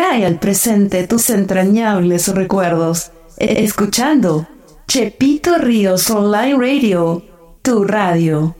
trae al presente tus entrañables recuerdos, escuchando Chepito Ríos Online Radio, tu radio.